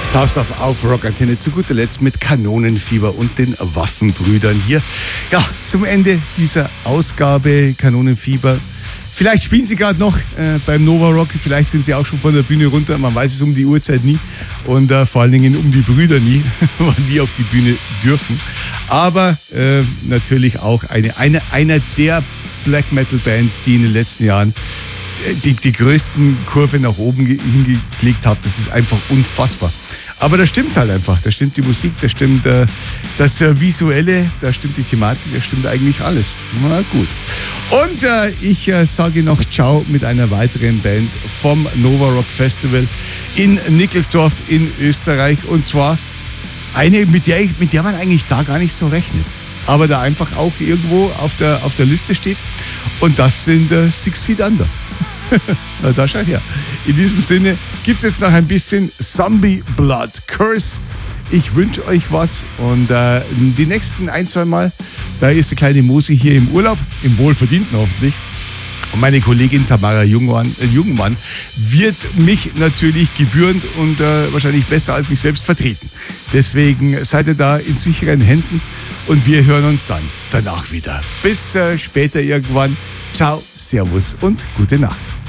Darfst auf Rockantenne zu guter Letzt mit Kanonenfieber und den Waffenbrüdern hier. Ja, zum Ende dieser Ausgabe Kanonenfieber. Vielleicht spielen sie gerade noch beim Nova Rock, vielleicht sind sie auch schon von der Bühne runter, man weiß es um die Uhrzeit nie und vor allen Dingen um die Brüder nie, wann die auf die Bühne dürfen. Aber natürlich auch einer der Black Metal Bands, die in den letzten Jahren die größten Kurve nach oben hingelegt haben. Das ist einfach unfassbar. Aber da stimmt's halt einfach. Da stimmt die Musik, da stimmt das Visuelle, da stimmt die Thematik, da stimmt eigentlich alles. Na gut. Und ich sage noch Ciao mit einer weiteren Band vom Nova Rock Festival in Nickelsdorf in Österreich. Und zwar eine, mit der man eigentlich da gar nicht so rechnet. Aber da einfach auch irgendwo auf der Liste steht. Und das sind 6 Feet Under. Na, da schau her. In diesem Sinne gibt es jetzt noch ein bisschen Zombie Blood Curse. Ich wünsche euch was und die nächsten 1-2 Mal, da ist der kleine Mosi hier im Urlaub, im Wohlverdienten hoffentlich. Und meine Kollegin Tamara Jungmann wird mich natürlich gebührend und wahrscheinlich besser als mich selbst vertreten. Deswegen seid ihr da in sicheren Händen und wir hören uns dann danach wieder. Bis später irgendwann. Ciao, Servus und gute Nacht.